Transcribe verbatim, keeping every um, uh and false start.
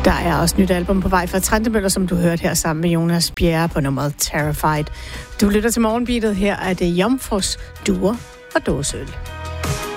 Der er også nyt album på vej fra Trentemøller, som du hørte her sammen med Jonas Bjerre på nummeret Terrified. Du lytter til Morgenbeatet. Her er det Jomfrus, Duer og Dåseøl.